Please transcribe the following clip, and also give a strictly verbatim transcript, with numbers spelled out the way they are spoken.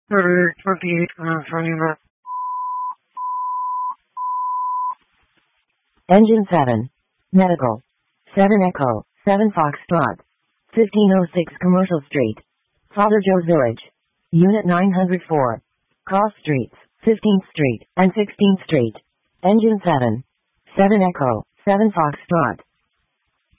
thirty-eight, twenty-eight, uh, twenty-nine. Engine seven. Medical. seven Echo, seven Foxtrot. fifteen oh six Commercial Street. Father Joe's Village. Unit nine hundred four. Cross Streets, fifteenth Street, and sixteenth Street. Engine seven. seven Echo, seven Foxtrot.